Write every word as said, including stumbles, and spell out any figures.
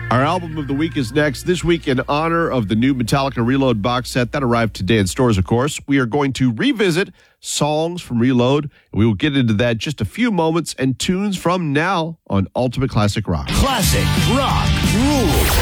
Our album of the week is next. This week, in honor of the new Metallica Reload box set that arrived today in stores, of course, we are going to revisit songs from Reload. We will get into that just a few moments and tunes from now on Ultimate Classic Rock. Classic Rock Rules.